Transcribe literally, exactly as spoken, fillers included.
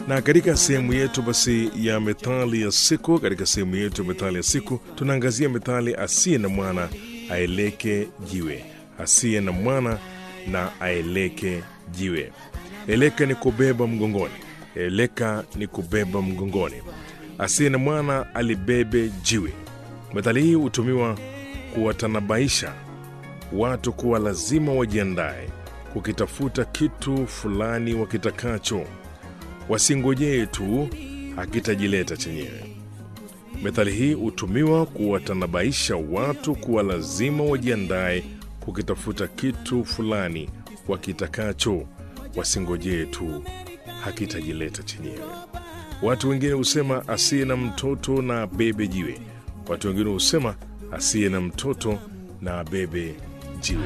Na katika sehemu yetu basi ya methali ya siku, katika sehemu yetu ya methali ya siku tunaangazia methali asiye na mwana aeleke jiwe. Asiye na mwana na aeleke jiwe. Eleka ni kubeba mgongoni. Eleka ni kubeba mgongoni. Asiye na mwana alibebe jiwe. Methali hii hutumiwa kuwatanabaisha watu kuwa lazima wajiandae kukitafuta kitu fulani wakitakacho, wasingojee tu hakitajileta chenyewe. Methali hii hutumiwa kuwatanabaisha watu kuwa lazima wajiandae kukitafuta kitu fulani wakitakacho, wasingojee tu hakitajileta chenyewe. Watu wengine husema asiye na mtoto na abebe jiwe. Watu wengine husema asiye na mtoto na abebe